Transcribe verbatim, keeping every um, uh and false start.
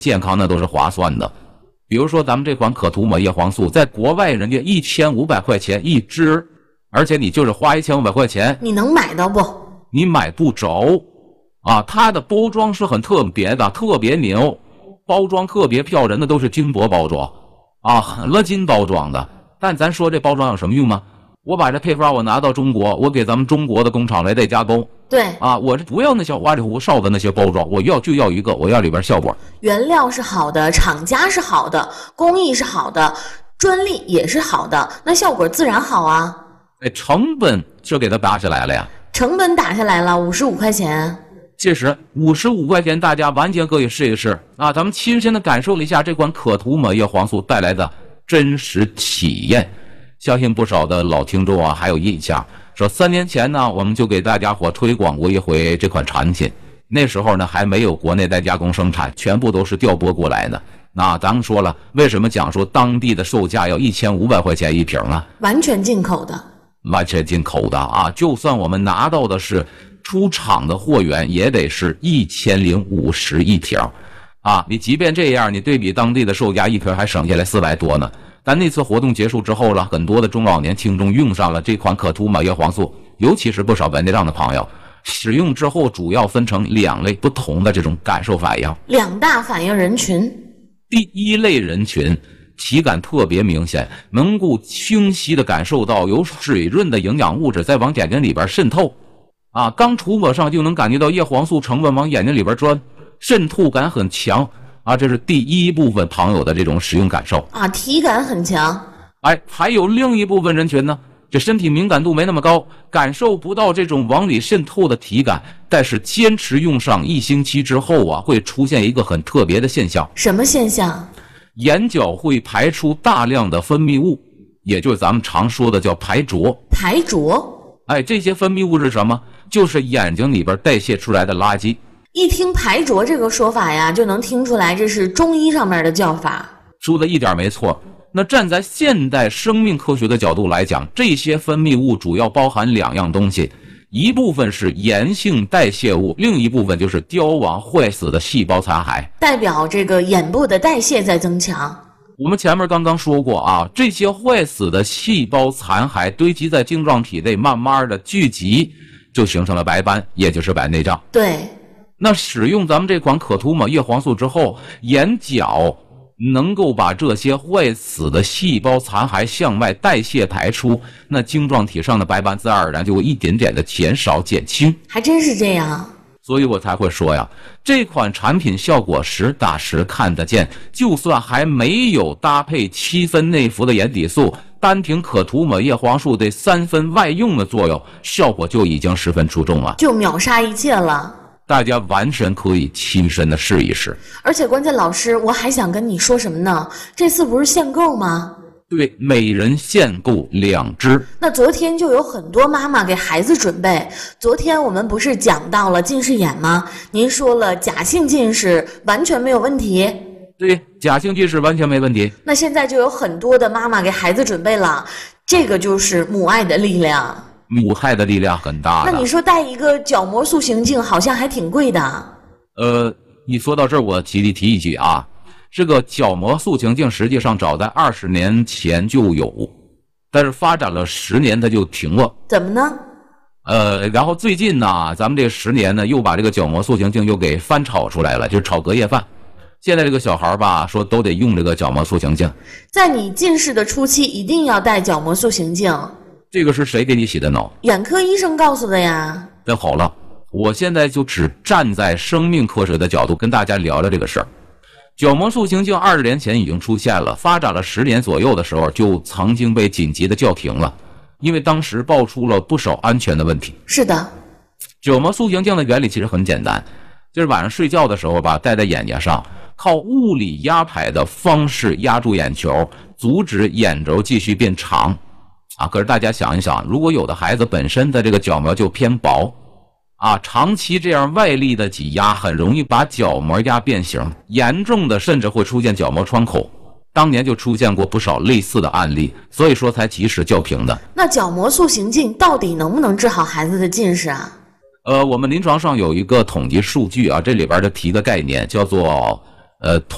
健康那都是划算的。比如说咱们这款可涂抹叶黄素，在国外人家一千五百块钱一支，而且你就是花一千五百块钱， 你能买到不？ 你买不着啊！它的包装是很特别的，特别牛，包装特别漂亮，那都是金箔包装啊，合金包装的。但咱说这包装有什么用吗？我把这配方我拿到中国，我给咱们中国的工厂来再加工。 对啊，我这不要那小花里胡哨的那些包装，我要就要一个，我要里边效果。 原料是好的，厂家是好的，工艺是好的，专利也是好的，那效果自然好啊。 哎，成本就给它打下来了呀。 成本打下来了，五十五块钱。 其实五十五块钱，大家完全可以试一试啊！咱们亲身的感受了一下这款可涂抹叶黄素带来的真实体验。相信不少的老听众啊还有印象，说三年前呢，我们就给大家伙推广过一回这款产品。那时候呢还没有国内代加工生产，全部都是调拨过来的。那咱们说了，为什么讲说当地的售价要一千五百块钱一瓶呢？ 完全进口的。 完全进口的啊！就算我们拿到的是出厂的货源，也得是一千零五十一瓶啊！你即便这样，你对比当地的售价，一瓶还省下来四百多呢。但那次活动结束之后了，很多的中老年听众用上了这款可涂抹叶黄素，尤其是不少白内障的朋友，使用之后主要分成两类不同的这种感受反应。 两大反应人群。 第一类人群体感特别明显，能够清晰的感受到有水润的营养物质在往眼睛里边渗透啊，刚涂抹上就能感觉到叶黄素成分往眼睛里边钻，渗透感很强啊，这是第一部分朋友的这种使用感受啊，体感很强。 哎，还有另一部分人群呢，这身体敏感度没那么高，感受不到这种往里渗透的体感，但是坚持用上一星期之后啊，会出现一个很特别的现象。 什么现象？ 眼角会排出大量的分泌物，也就是咱们常说的叫排浊。 排浊？ 哎，这些分泌物是什么？就是眼睛里边代谢出来的垃圾。 一听排浊这个说法呀，就能听出来这是中医上面的叫法。 说的一点没错。那站在现代生命科学的角度来讲，这些分泌物主要包含两样东西，一部分是炎性代谢物，另一部分就是凋亡坏死的细胞残骸， 代表这个眼部的代谢在增强。 我们前面刚刚说过啊，这些坏死的细胞残骸堆积在晶状体内，慢慢的聚集，就形成了白斑，也就是白内障。 对。 那使用咱们这款可涂抹叶黄素之后，眼角能够把这些坏死的细胞残骸向外代谢排出，那晶状体上的白斑自然而然就会一点点的减少减轻。 还真是这样。 所以我才会说呀，这款产品效果实打实看得见，就算还没有搭配七分内服的眼底素，单凭可涂抹叶黄素这三分外用的作用，效果就已经十分出众了， 就秒杀一切了。 大家完全可以亲身的试一试。 而且关键老师，我还想跟你说什么呢？这次不是限购吗？ 对，每人限购两支。 那昨天就有很多妈妈给孩子准备。昨天我们不是讲到了近视眼吗？您说了假性近视完全没有问题。 对，假性近视完全没问题。 那现在就有很多的妈妈给孩子准备了，这个就是母爱的力量。 母爱的力量很大的。 那你说戴一个角膜塑形镜好像还挺贵的。 呃，你说到这儿，我提提提一句啊，这个角膜塑形镜实际上早在二十年前就有，但是发展了十年它就停了。 怎么呢？ 呃，然后最近呢，咱们这十年呢，又把这个角膜塑形镜又给翻炒出来了，就是炒隔夜饭。现在这个小孩吧，说都得用这个角膜塑形镜。 在你近视的初期，一定要戴角膜塑形镜。 这个是谁给你洗的脑？ 眼科医生告诉的呀。 那好了，我现在就只站在生命科学的角度跟大家聊聊这个事儿。角膜塑形镜二十年前已经出现了，发展了十年左右的时候，就曾经被紧急的叫停了，因为当时爆出了不少安全的问题。 是的， 角膜塑形镜的原理其实很简单，就是晚上睡觉的时候吧，戴在眼睛上，靠物理压排的方式压住眼球，阻止眼轴继续变长。啊，可是大家想一想，如果有的孩子本身的这个角膜就偏薄，啊，长期这样外力的挤压，很容易把角膜压变形，严重的甚至会出现角膜穿孔。当年就出现过不少类似的案例，所以说才及时叫停的。 那角膜塑形镜到底能不能治好孩子的近视啊？ 呃，我们临床上有一个统计数据啊，这里边的提的概念叫做呃。